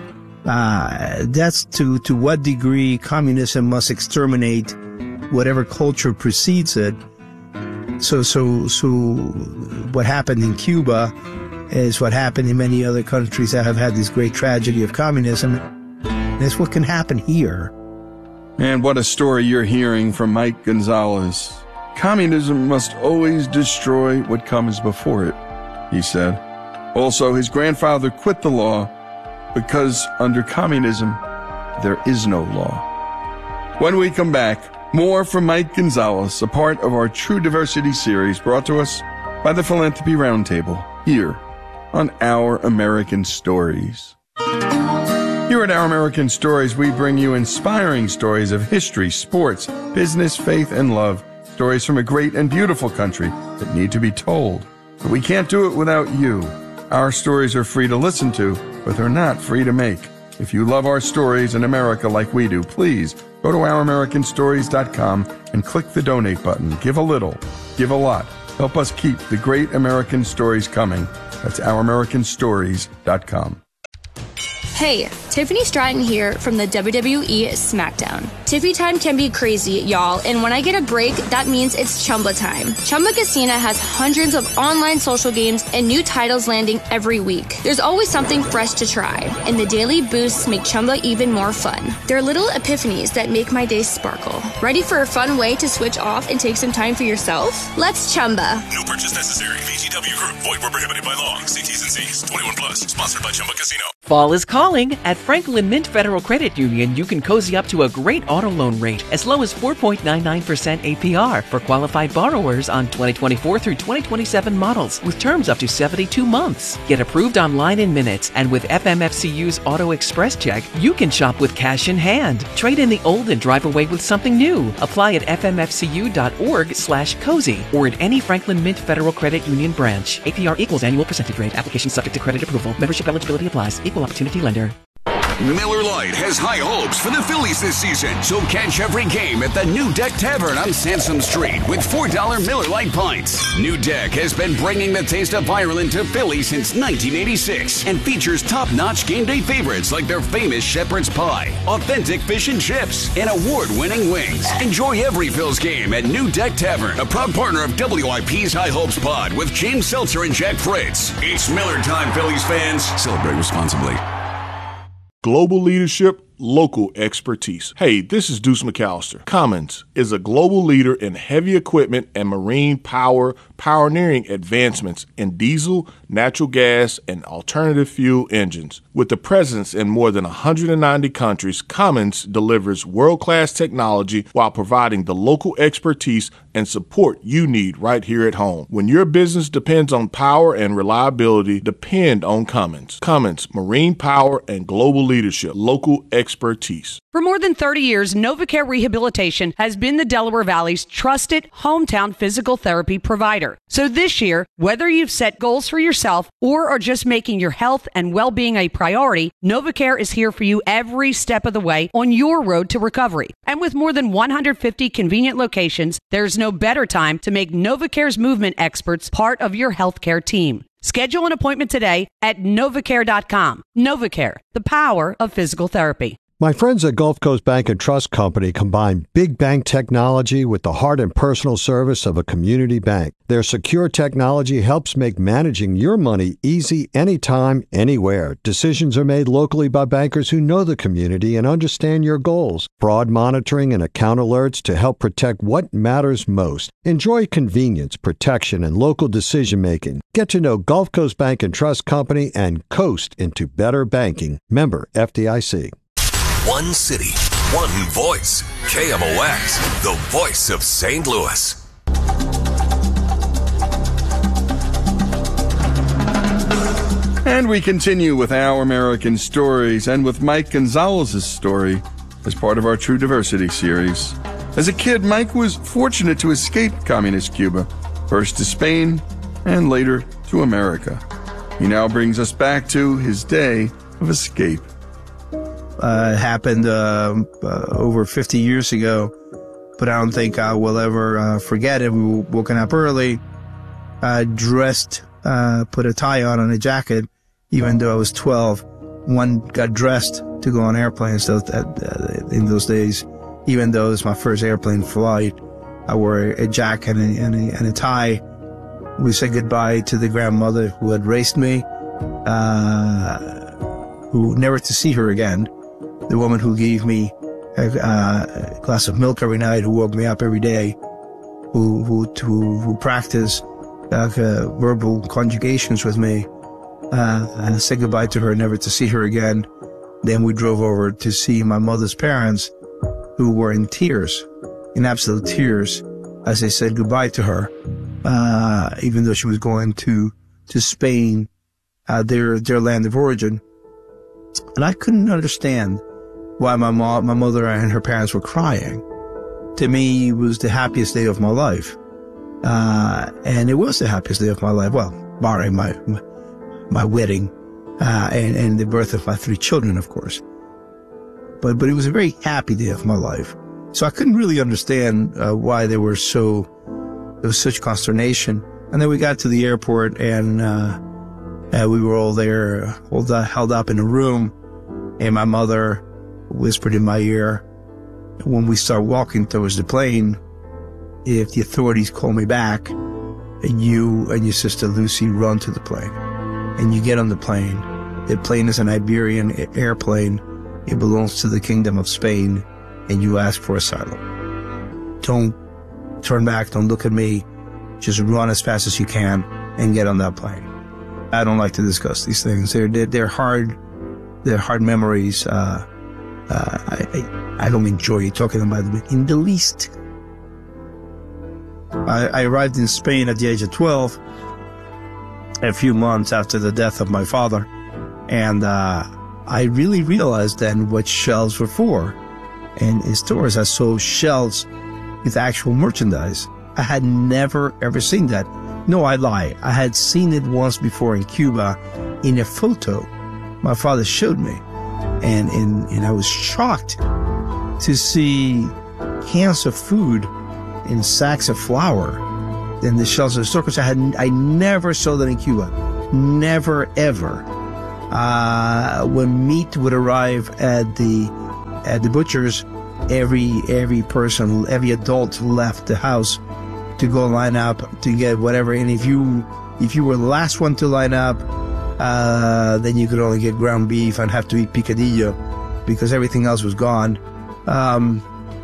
Uh, that's to, to what degree communism must exterminate whatever culture precedes it. So, so, so what happened in Cuba is what happened in many other countries that have had this great tragedy of communism. That's what can happen here. And what a story you're hearing from Mike Gonzalez. Communism must always destroy what comes before it, he said. Also, his grandfather quit the law because under communism, there is no law. When we come back, more from Mike Gonzalez, a part of our True Diversity series brought to us by the Philanthropy Roundtable, here on Our American Stories. Here at Our American Stories, we bring you inspiring stories of history, sports, business, faith, and love. Stories from a great and beautiful country that need to be told. But we can't do it without you. Our stories are free to listen to, but they're not free to make. If you love our stories in America like we do, please go to our american stories dot com and click the donate button. Give a little, give a lot. Help us keep the great American stories coming. That's our american stories dot com. Hey, Tiffany Stratton here from the W W E SmackDown. Tiffy time can be crazy, y'all, and when I get a break, that means it's Chumba time. Chumba Casino has hundreds of online social games and new titles landing every week. There's always something fresh to try, and the daily boosts make Chumba even more fun. They're little epiphanies that make my day sparkle. Ready for a fun way to switch off and take some time for yourself? Let's Chumba. No purchase necessary. V G W Group. Void where prohibited by law. See T's and C's. twenty-one plus. Sponsored by Chumba Casino. Fall is calling. At Franklin Mint Federal Credit Union, you can cozy up to a great auto loan rate as low as four point nine nine percent A P R for qualified borrowers on twenty twenty-four through twenty twenty-seven models with terms up to seventy-two months. Get approved online in minutes, and with F M F C U's Auto Express Check, you can shop with cash in hand. Trade in the old and drive away with something new. Apply at f m f c u dot org slash cozy or at any Franklin Mint Federal Credit Union branch. A P R equals annual percentage rate. Application subject to credit approval. Membership eligibility applies. Equal opportunity lender. Miller Lite has high hopes for the Phillies this season, so catch every game at the New Deck Tavern on Sansom Street with four dollar Miller Lite pints. New Deck has been bringing the taste of Ireland to Philly since nineteen eighty-six and features top-notch game day favorites like their famous shepherd's pie, authentic fish and chips, and award-winning wings. Enjoy every Phil's game at New Deck Tavern, a proud partner of W I P's High Hopes Pod with James Seltzer and Jack Fritz. It's Miller time, Phillies fans. Celebrate responsibly. Global leadership, local expertise. Hey, this is Deuce McAllister. Cummins is a global leader in heavy equipment and marine power, pioneering advancements in diesel, natural gas, and alternative fuel engines. With a presence in more than one hundred ninety countries, Cummins delivers world-class technology while providing the local expertise and support you need right here at home. When your business depends on power and reliability, depend on Cummins. Cummins, marine power and global leadership, local expertise. Expertise. For more than thirty years, NovaCare Rehabilitation has been the Delaware Valley's trusted hometown physical therapy provider. So this year, whether you've set goals for yourself or are just making your health and well-being a priority, NovaCare is here for you every step of the way on your road to recovery. And with more than one hundred fifty convenient locations, there's no better time to make NovaCare's movement experts part of your healthcare team. Schedule an appointment today at novacare dot com. NovaCare, the power of physical therapy. My friends at Gulf Coast Bank and Trust Company combine big bank technology with the heart and personal service of a community bank. Their secure technology helps make managing your money easy anytime, anywhere. Decisions are made locally by bankers who know the community and understand your goals. Fraud monitoring and account alerts to help protect what matters most. Enjoy convenience, protection, and local decision-making. Get to know Gulf Coast Bank and Trust Company and coast into better banking. Member F D I C. One city, one voice. K M O X, the voice of Saint Louis. And we continue with Our American Stories and with Mike Gonzalez's story as part of our True Diversity series. As a kid, Mike was fortunate to escape communist Cuba, first to Spain and later to America. He now brings us back to his day of escape. Uh, it happened uh, uh, over fifty years ago, but I don't think I will ever uh, forget it. We were woken up early, uh, dressed, uh, put a tie on and a jacket, even though I was twelve. One got dressed to go on airplanes those, uh, in those days, even though it was my first airplane flight. I wore a jacket and a, and a, and a tie. We said goodbye to the grandmother who had raised me, uh, who never to see her again. The woman who gave me a, uh, a glass of milk every night, who woke me up every day, who who who, who practiced uh, uh, verbal conjugations with me, uh, and I said goodbye to her, never to see her again. Then we drove over to see my mother's parents, who were in tears, in absolute tears, as they said goodbye to her, uh, even though she was going to to Spain, uh, their their land of origin. And I couldn't understand why my mom, my mother and her parents were crying. To me, it was the happiest day of my life. Uh, and it was the happiest day of my life. Well, barring my, my, my wedding, uh, and, and the birth of my three children, of course. But, but it was a very happy day of my life. So I couldn't really understand, uh, why they were so, there was such consternation. And then we got to the airport and, uh, uh we were all there, all held up in a room. And my mother whispered in my ear, when we start walking towards the plane, if the authorities call me back, and you and your sister Lucy run to the plane. And you get on the plane. The plane is an Iberian airplane. It belongs to the Kingdom of Spain, and you ask for asylum. Don't turn back, don't look at me. Just run as fast as you can and get on that plane. I don't like to discuss these things. They're, they're, they're hard, they're hard memories. Uh, Uh, I, I, I don't enjoy talking about them in the least. I, I arrived in Spain at the age of twelve, a few months after the death of my father. And uh, I really realized then what shelves were for. And in stores, I saw shelves with actual merchandise. I had never, ever seen that. No, I lie. I had seen it once before in Cuba in a photo my father showed me. and, and, and I was shocked to see cans of food in sacks of flour in the shelves of the store, because I had I never saw that in Cuba, never ever. Uh, when meat would arrive at the at the butcher's, every every person, every adult left the house to go line up to get whatever. And if you if you were the last one to line up, uh, then you could only get ground beef and have to eat picadillo because everything else was gone. Um,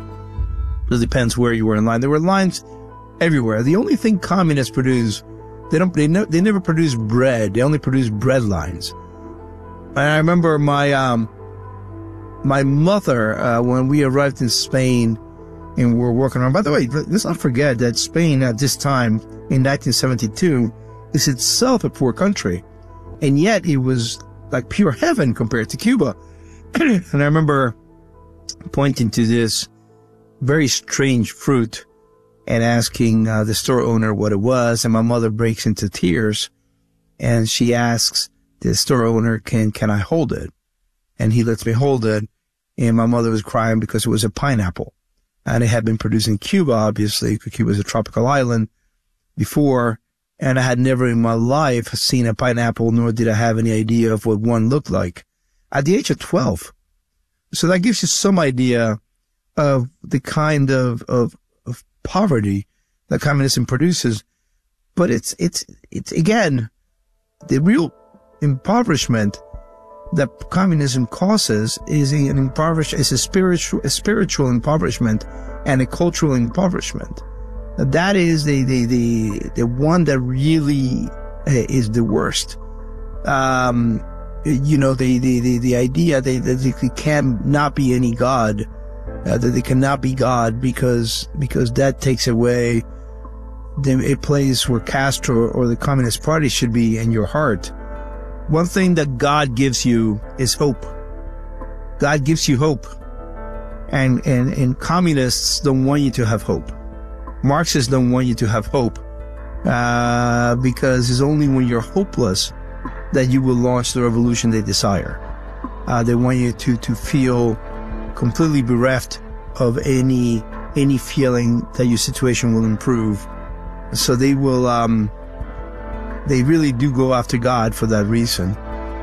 it depends where you were in line. There were lines everywhere. The only thing communists produce, they don't they, no, they never produce bread. They only produce bread lines. And I remember my um my mother uh, when we arrived in Spain and we were working on. By the way, let's not forget that Spain at this time in nineteen seventy-two is itself a poor country, and yet it was like pure heaven compared to Cuba. And I remember pointing to this very strange fruit and asking uh, the store owner what it was, and my mother breaks into tears, and she asks the store owner, can can I hold it? And he lets me hold it, and my mother was crying because it was a pineapple. And it had been produced in Cuba, obviously, because Cuba is a tropical island before, and I had never in my life seen a pineapple, nor did I have any idea of what one looked like at the age of twelve. So that gives you some idea of the kind of, of, of poverty that communism produces. But it's, it's, it's again, the real impoverishment that communism causes is an impoverish, is a spiritual, a spiritual impoverishment and a cultural impoverishment. That is the, the, the, the one that really is the worst. Um, you know, the, the, the, the idea that, that there cannot be any God, uh, that there cannot be God because, because that takes away the, a place where Castro or the Communist Party should be in your heart. One thing that God gives you is hope. God gives you hope. And, and, and communists don't want you to have hope. Marxists don't want you to have hope, uh, because it's only when you're hopeless that you will launch the revolution they desire. Uh, they want you to, to feel completely bereft of any, any feeling that your situation will improve. So they will, um, they really do go after God for that reason.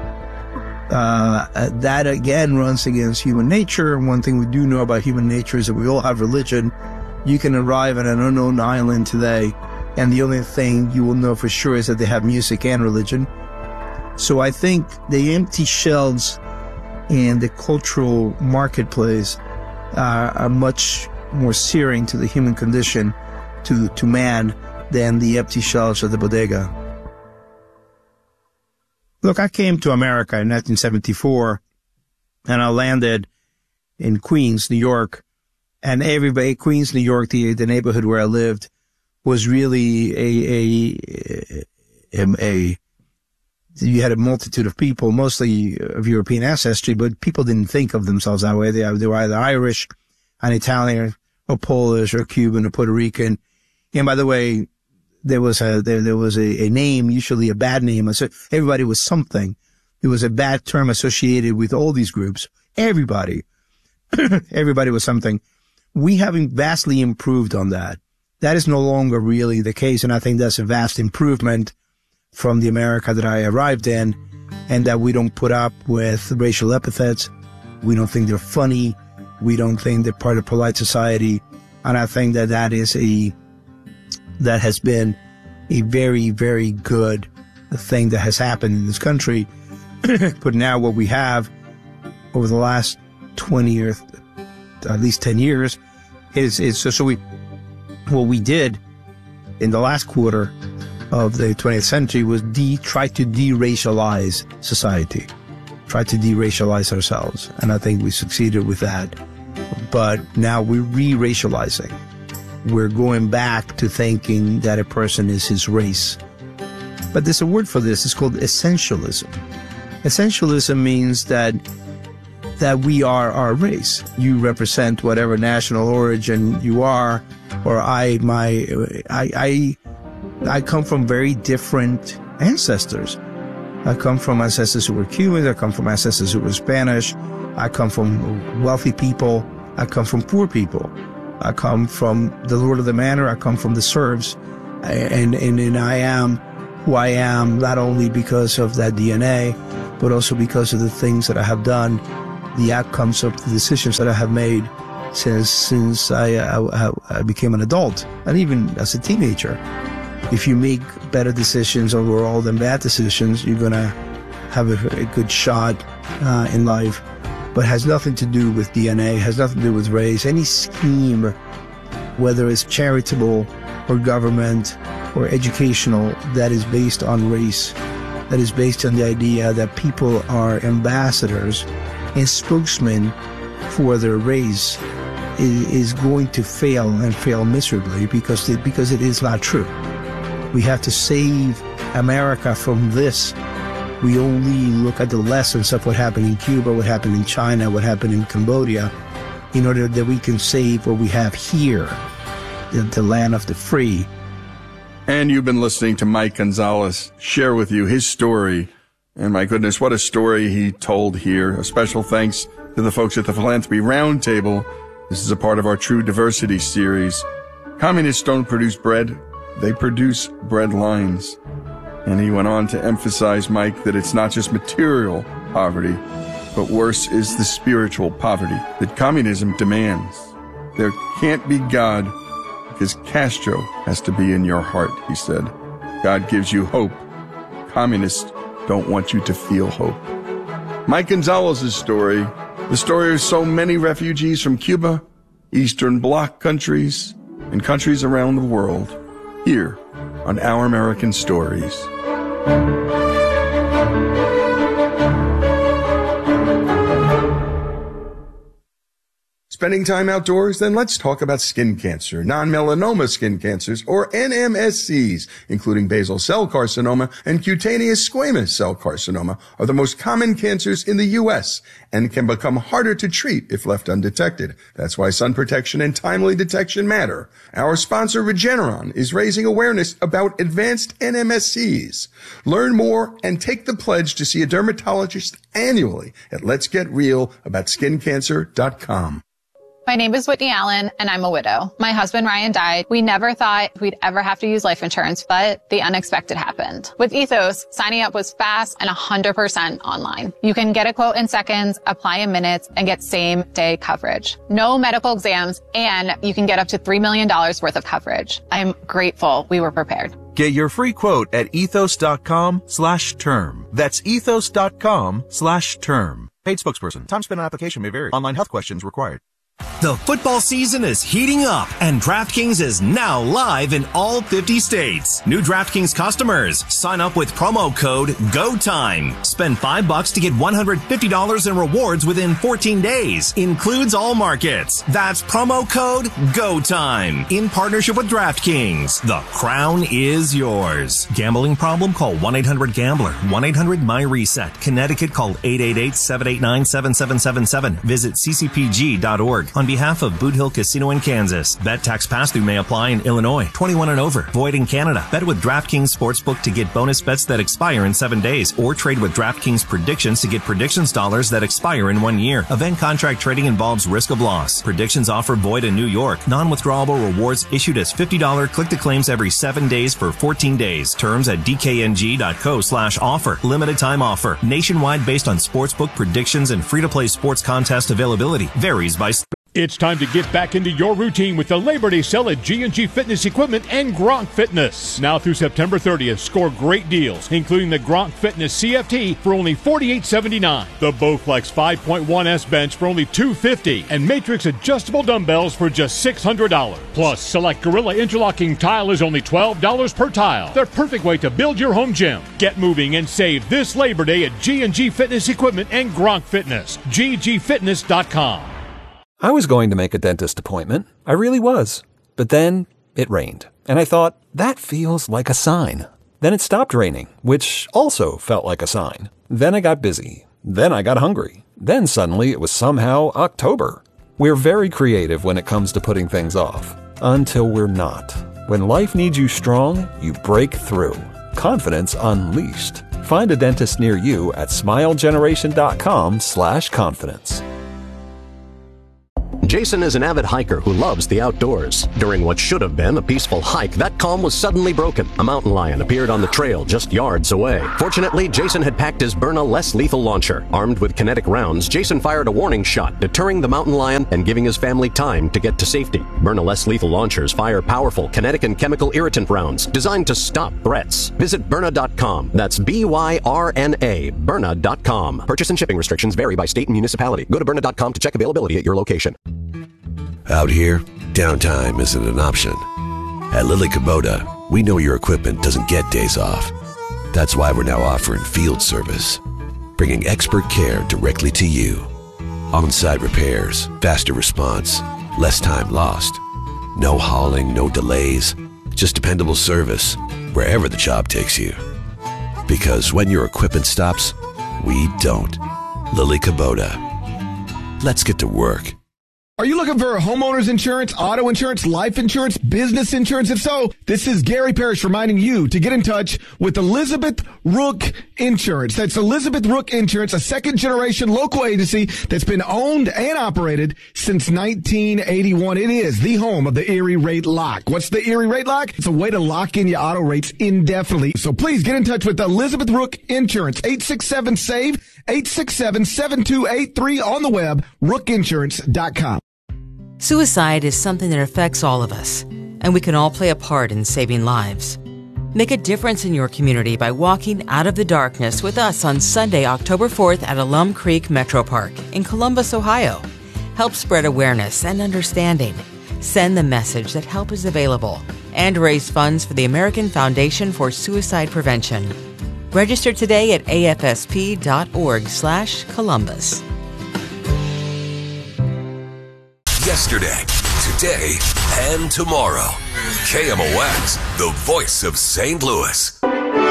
Uh, that again runs against human nature. One thing we do know about human nature is that we all have religion. You can arrive at an unknown island today, and the only thing you will know for sure is that they have music and religion. So I think the empty shelves in the cultural marketplace uh, are much more searing to the human condition, to, to man, than the empty shelves of the bodega. Look, I came to America in nineteen seventy-four, and I landed in Queens, New York, and everybody, Queens, New York, the, the neighborhood where I lived, was really a, a, a, a, you had a multitude of people, mostly of European ancestry, but people didn't think of themselves that way. They, they were either Irish, and Italian, or Polish, or Cuban, or Puerto Rican. And by the way, there was a, there, there was a, a name, usually a bad name. So everybody was something. There was a bad term associated with all these groups. Everybody. Everybody was something. We haven't vastly improved on that. That is no longer really the case. And I think that's a vast improvement from the America that I arrived in, and that we don't put up with racial epithets. We don't think they're funny. We don't think they're part of polite society. And I think that that is a, that has been a very, very good thing that has happened in this country. But now what we have over the last twenty or at least ten years is, is so, so we, what we did in the last quarter of the twentieth century was de, try to de-racialize society, try to de-racialize ourselves. And I think we succeeded with that. But now we're re-racializing. We're going back to thinking that a person is his race. But there's a word for this. It's called essentialism. Essentialism means that that we are our race. You represent whatever national origin you are, or I, my, I, I, I come from very different ancestors. I come from ancestors who were Cubans. I come from ancestors who were Spanish. I come from wealthy people. I come from poor people. I come from the Lord of the Manor. I come from the serfs. And, and, and I am who I am, not only because of that D N A, but also because of the things that I have done, the outcomes of the decisions that I have made since since I, I, I became an adult, and even as a teenager. If you make better decisions overall than bad decisions, you're going to have a, a good shot uh, in life. But it has nothing to do with D N A, has nothing to do with race. Any scheme, whether it's charitable or government or educational, that is based on race, that is based on the idea that people are ambassadors and spokesmen for their race, is, is going to fail and fail miserably because it, because it is not true. We have to save America from this. We only look at the lessons of what happened in Cuba, what happened in China, what happened in Cambodia, in order that we can save what we have here, the, the land of the free. And you've been listening to Mike Gonzalez share with you his story. And my goodness, what a story he told here. A special thanks to the folks at the Philanthropy Roundtable. This is a part of our True Diversity series. Communists don't produce bread. They produce bread lines. And he went on to emphasize, Mike, that it's not just material poverty, but worse is the spiritual poverty that communism demands. There can't be God because Castro has to be in your heart, he said. God gives you hope. Communists don't want you to feel hope. Mike Gonzalez's story, the story of so many refugees from Cuba, Eastern Bloc countries, and countries around the world, here on Our American Stories. Spending time outdoors? Then let's talk about skin cancer. Non-melanoma skin cancers, or N M S Cs, including basal cell carcinoma and cutaneous squamous cell carcinoma, are the most common cancers in the U S and can become harder to treat if left undetected. That's why sun protection and timely detection matter. Our sponsor, Regeneron, is raising awareness about advanced N M S Cs. Learn more and take the pledge to see a dermatologist annually at lets get real about skin cancer dot com. My name is Whitney Allen, and I'm a widow. My husband, Ryan, died. We never thought we'd ever have to use life insurance, but the unexpected happened. With Ethos, signing up was fast and one hundred percent online. You can get a quote in seconds, apply in minutes, and get same-day coverage. No medical exams, and you can get up to three million dollars worth of coverage. I'm grateful we were prepared. Get your free quote at ethos.com slash term. That's ethos.com slash term. Paid spokesperson. Time spent on application may vary. Online health questions required. The football season is heating up, and DraftKings is now live in all fifty states. New DraftKings customers, sign up with promo code GOTIME. Spend five bucks to get one hundred fifty dollars in rewards within fourteen days. Includes all markets. That's promo code GOTIME. In partnership with DraftKings. The crown is yours. Gambling problem? Call one eight hundred gambler. one eight hundred my reset. Connecticut, call eight eight eight, seven eight nine, seven seven seven seven. Visit c c p g dot org. On behalf of Boot Hill Casino in Kansas, bet tax pass-through may apply in Illinois. twenty-one and over. Void in Canada. Bet with DraftKings Sportsbook to get bonus bets that expire in seven days, or trade with DraftKings Predictions to get predictions dollars that expire in one year. Event contract trading involves risk of loss. Predictions offer void in New York. Non-withdrawable rewards issued as fifty dollars click-to-claims every seven days for fourteen days. Terms at d k n g dot co slash offer. Limited time offer. Nationwide based on sportsbook predictions and free-to-play sports contest availability. Varies by state. It's time to get back into your routine with the Labor Day sale at G and G Fitness Equipment and Gronk Fitness. Now through September thirtieth, score great deals, including the Gronk Fitness C F T for only forty-eight seventy-nine, the Bowflex five point one S bench for only two fifty, and Matrix adjustable dumbbells for just six hundred dollars. Plus, select Gorilla interlocking tile is only twelve dollars per tile. The perfect way to build your home gym. Get moving and save this Labor Day at G and G Fitness Equipment and Gronk Fitness. g g fitness dot com. I was going to make a dentist appointment. I really was. But then it rained. And I thought, that feels like a sign. Then it stopped raining, which also felt like a sign. Then I got busy. Then I got hungry. Then suddenly it was somehow October. We're very creative when it comes to putting things off. Until we're not. When life needs you strong, you break through. confidence unleashed. Find a dentist near you at smilegeneration.com slash confidence. Jason is an avid hiker who loves the outdoors. During what should have been a peaceful hike, that calm was suddenly broken. A mountain lion appeared on the trail just yards away. Fortunately, Jason had packed his Byrna less lethal launcher. Armed with kinetic rounds, Jason fired a warning shot, deterring the mountain lion and giving his family time to get to safety. Byrna less lethal launchers fire powerful kinetic and chemical irritant rounds designed to stop threats. Visit Byrna dot com. That's B Y R N A, Byrna dot com. Purchase and shipping restrictions vary by state and municipality. Go to Byrna dot com to check availability at your location. Out here, downtime isn't an option. At Lily Kubota, we know your equipment doesn't get days off. That's why we're now offering field service, bringing expert care directly to you. On-site repairs, faster response, less time lost. No hauling, no delays, just dependable service wherever the job takes you. Because when your equipment stops, we don't. Lily Kubota. Let's get to work. Are you looking for homeowner's insurance, auto insurance, life insurance, business insurance? If so, this is Gary Parrish reminding you to get in touch with Elizabeth Rook Insurance. That's Elizabeth Rook Insurance, a second-generation local agency that's been owned and operated since nineteen eighty-one. It is the home of the Erie Rate Lock. What's the Erie Rate Lock? It's a way to lock in your auto rates indefinitely. So please get in touch with Elizabeth Rook Insurance, eight six seven, S A V E, eight six seven, seven two eight three on the web, rook insurance dot com. Suicide is something that affects all of us, and we can all play a part in saving lives. Make a difference in your community by walking out of the darkness with us on Sunday, October fourth at Alum Creek Metro Park in Columbus, Ohio. Help spread awareness and understanding. Send the message that help is available and raise funds for the American Foundation for Suicide Prevention. Register today at A F S P dot org slash Columbus. Yesterday, today, and tomorrow. K M O X, the voice of Saint Louis.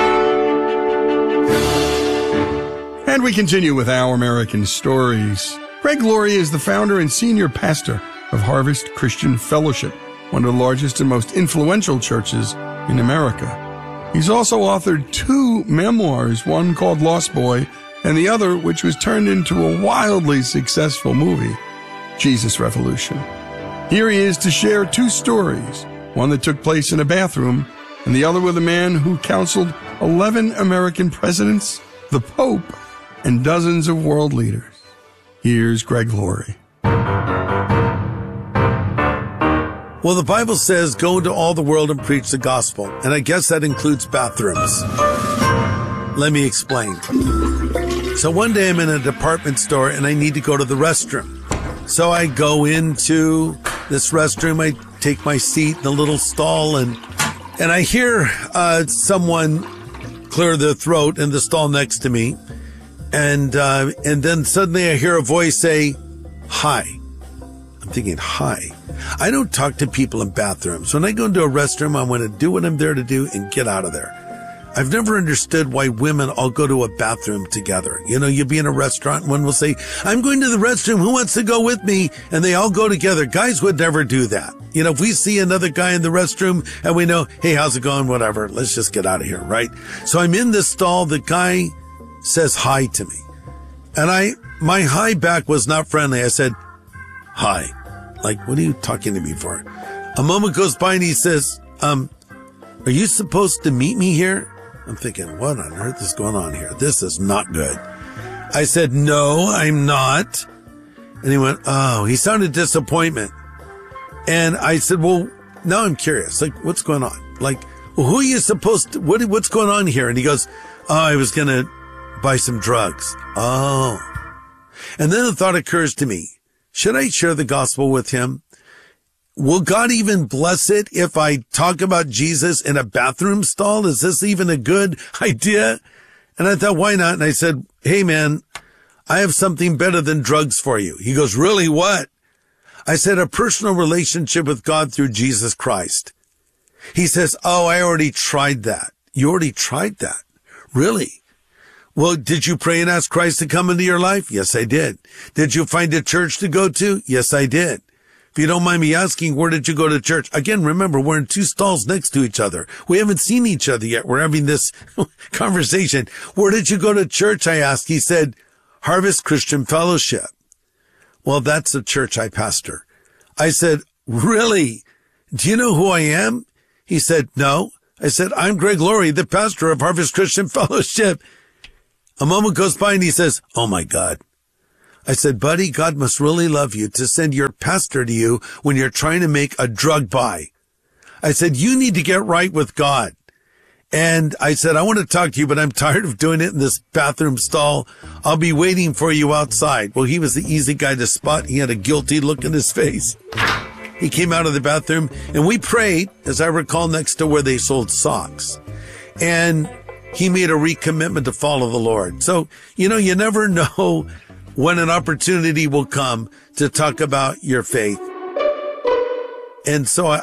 And we continue with Our American Stories. Greg Laurie is the founder and senior pastor of Harvest Christian Fellowship, one of the largest and most influential churches in America. He's also authored two memoirs, one called Lost Boy, and the other, which was turned into a wildly successful movie, Jesus Revolution. Here he is to share two stories, one that took place in a bathroom and the other with a man who counseled eleven American presidents, the Pope, and dozens of world leaders. Here's Greg Laurie. Well, the Bible says, go into all the world and preach the gospel. And I guess that includes bathrooms. Let me explain. So one day I'm in a department store and I need to go to the restroom. So I go into this restroom, I take my seat in the little stall, and and I hear uh, someone clear their throat in the stall next to me. And uh, and then suddenly I hear a voice say, hi. I'm thinking, hi. I don't talk to people in bathrooms. When I go into a restroom, I want to do what I'm there to do and get out of there. I've never understood why women all go to a bathroom together. You know, you'll be in a restaurant and one will say, I'm going to the restroom. Who wants to go with me? And they all go together. Guys would never do that. You know, if we see another guy in the restroom and we know, hey, how's it going? Whatever. Let's just get out of here, right? So I'm in this stall. The guy says hi to me. And I, my hi back was not friendly. I said, hi. Like, what are you talking to me for? A moment goes by and he says, um, are you supposed to meet me here? I'm thinking, what on earth is going on here? This is not good. I said, no, I'm not. And he went, oh, he sounded disappointment. And I said, well, now I'm curious. Like, what's going on? Like, well, who are you supposed to, what, what's going on here? And he goes, oh, I was going to buy some drugs. Oh. And then the thought occurs to me, should I share the gospel with him? Will God even bless it if I talk about Jesus in a bathroom stall? Is this even a good idea? And I thought, why not? And I said, hey, man, I have something better than drugs for you. He goes, really, what? I said, a personal relationship with God through Jesus Christ. He says, oh, I already tried that. You already tried that? Really? Well, did you pray and ask Christ to come into your life? Yes, I did. Did you find a church to go to? Yes, I did. If you don't mind me asking, where did you go to church? Again, remember, we're in two stalls next to each other. We haven't seen each other yet. We're having this conversation. Where did you go to church? I asked. He said, Harvest Christian Fellowship. Well, that's the church I pastor. I said, really? Do you know who I am? He said, no. I said, I'm Greg Laurie, the pastor of Harvest Christian Fellowship. A moment goes by and he says, oh my God. I said, buddy, God must really love you to send your pastor to you when you're trying to make a drug buy. I said, you need to get right with God. And I said, I want to talk to you, but I'm tired of doing it in this bathroom stall. I'll be waiting for you outside. Well, he was the easy guy to spot. He had a guilty look in his face. He came out of the bathroom and we prayed, as I recall, next to where they sold socks. And he made a recommitment to follow the Lord. So, you know, you never know when an opportunity will come to talk about your faith. And so I,